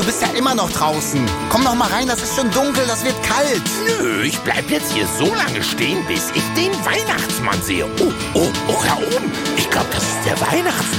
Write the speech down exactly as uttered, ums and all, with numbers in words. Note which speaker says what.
Speaker 1: Du bist ja immer noch draußen. Komm noch mal rein, das ist schon dunkel, das wird kalt.
Speaker 2: Nö, ich bleib jetzt hier so lange stehen, bis ich den Weihnachtsmann sehe. Oh, oh, oh, da oben. Ich glaube, das ist der Weihnachtsmann.